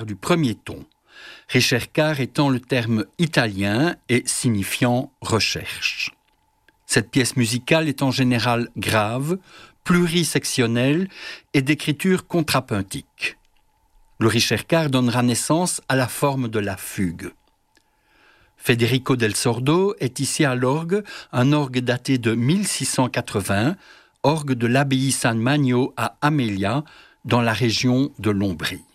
du premier ton. Ricercar étant le terme italien et signifiant recherche. Cette pièce musicale est en général grave, plurisectionnelle et d'écriture contrapuntique. Le Ricercar donnera naissance à la forme de la fugue. Federico del Sordo est ici à l'orgue, un orgue daté de 1680, orgue de l'abbaye San Magno à Amelia, dans la région de l'Ombrie.